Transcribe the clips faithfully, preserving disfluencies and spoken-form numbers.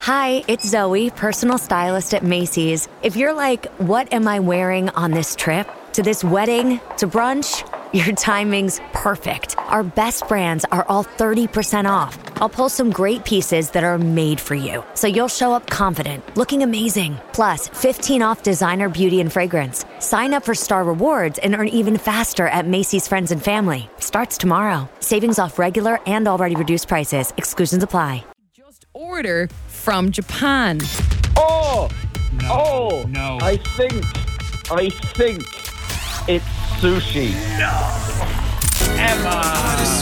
Hi, it's Zoe, personal stylist at Macy's. If you're like, what am I wearing on this trip? To this wedding? To brunch? Your timing's perfect. Our best brands are all thirty percent off. I'll pull some great pieces that are made for you, so you'll show up confident, looking amazing. Plus, fifteen off designer beauty and fragrance. Sign up for Star Rewards and earn even faster at Macy's Friends and Family. Starts tomorrow. Savings off regular and already reduced prices. Exclusions apply. Just order from Japan. Oh! No, oh! no. I think, I think it's sushi. Emma.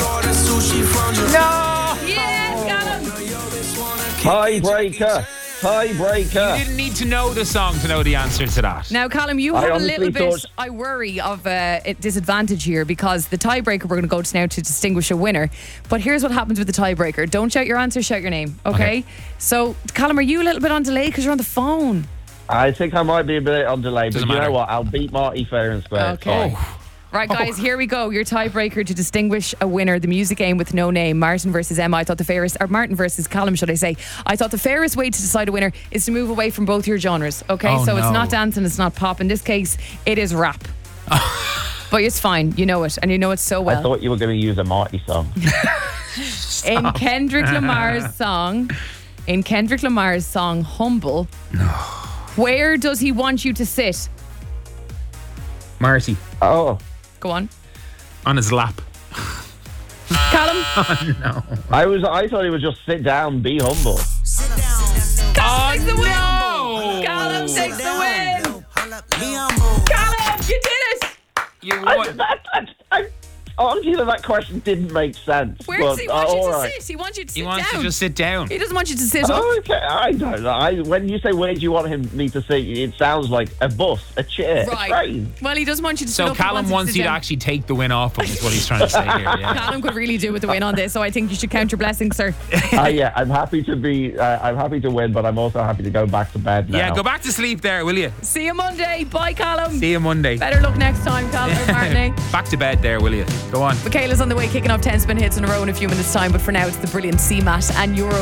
No! Yes, got him. Tiebreaker. Tiebreaker. You didn't need to know the song to know the answer to that. Now, Callum, you I have a honestly little bit, thought- I worry, of a disadvantage here because the tiebreaker we're going to go to now to distinguish a winner. But here's what happens with the tiebreaker. Don't shout your answer, shout your name, okay? Okay. So, Callum, are you a little bit on delay because you're on the phone? I think I might be a bit on delay, but Doesn't you matter. know what? I'll beat Marty fair and square. It's Okay. fine. Right, guys, here we go. Your tiebreaker to distinguish a winner. The music game with no name. Martin versus Emma. I thought the fairest, or Martin versus Callum, should I say. I thought the fairest way to decide a winner is to move away from both your genres. Okay, Oh, so it's no. not dance and it's not pop. In this case, it is rap. But it's fine. You know it, and you know it so I well. thought you were going to use a Marty song. In Kendrick Lamar's song, in Kendrick Lamar's song "Humble," where does he want you to sit? Marty. Oh, Go on, On his lap. Callum. No. I was. I thought he would just sit down, be humble. Callum takes the win. no. Callum takes the win. Callum, you did it. You I, won. that, that, I, honestly, that question didn't make sense. Where but, does he want uh, you all to right. sit? He wants you to sit He wants down. to just sit down. He doesn't want you to sit up. Oh, okay, I don't know. I, when you say where do you want him me to sit, it sounds like a bus, a chair, a Right. train. Well, he doesn't want you to sit So up. he Callum wants, wants to you sit to down. actually take the win off him, is what he's trying to say here. Yeah. Callum could really do with the win on this, so I think you should count your blessings, sir. uh, yeah, I'm happy to be. Uh, I'm happy to win, but I'm also happy to go back to bed now. Yeah, go back to sleep there, will you? See you Monday. Bye, Callum. See you Monday. Better luck next time, Callum. or Martin. Back to bed there, will you? Go on. Michaela's on the way, kicking off ten spin hits in a row in a few minutes' time, but for now, it's the brilliant C MAT and Euro.